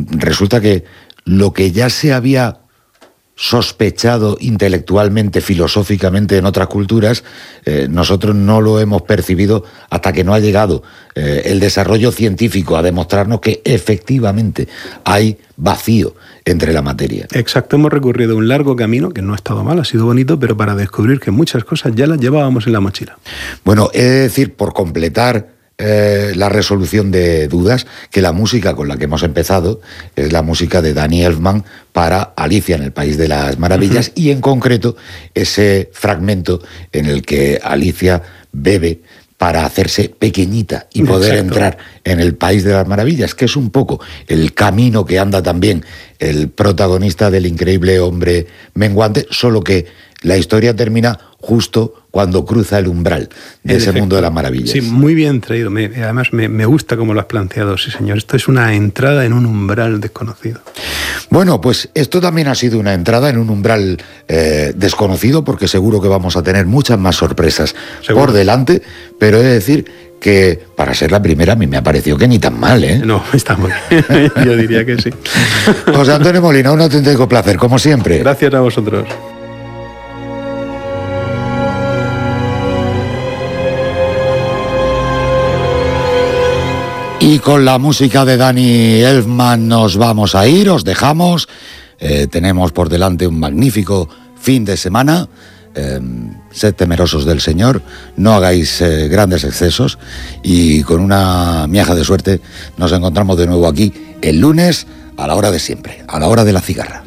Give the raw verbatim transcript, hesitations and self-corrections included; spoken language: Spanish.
resulta que lo que ya se había sospechado intelectualmente, filosóficamente en otras culturas, eh, nosotros no lo hemos percibido hasta que no ha llegado eh, el desarrollo científico a demostrarnos que efectivamente hay vacío entre la materia. Exacto, hemos recorrido un largo camino que no ha estado mal, ha sido bonito, pero para descubrir que muchas cosas ya las llevábamos en la mochila. Bueno, he de decir, por completar Eh, la resolución de dudas, que la música con la que hemos empezado es la música de Danny Elfman para Alicia en el País de las Maravillas, uh-huh. y en concreto ese fragmento en el que Alicia bebe para hacerse pequeñita y poder Exacto. entrar en el País de las Maravillas, que es un poco el camino que anda también el protagonista del Increíble Hombre Menguante, solo que la historia termina justo cuando cruza el umbral de en ese efecto. mundo de las maravillas. Sí, muy bien traído. Me, además, me, me gusta cómo lo has planteado, sí, señor. Esto es una entrada en un umbral desconocido. Bueno, pues esto también ha sido una entrada en un umbral eh, desconocido, porque seguro que vamos a tener muchas más sorpresas ¿Seguro? por delante, pero he de decir que para ser la primera a mí me ha parecido que ni tan mal, ¿eh? No, está muy bien. Yo diría que sí. José Antonio Molina, un auténtico placer, como siempre. Gracias a vosotros. Y con la música de Danny Elfman nos vamos a ir, os dejamos. Eh, tenemos por delante un magnífico fin de semana. Eh, sed temerosos del Señor, no hagáis eh, grandes excesos, y con una miaja de suerte nos encontramos de nuevo aquí el lunes a la hora de siempre, a la hora de la cigarra.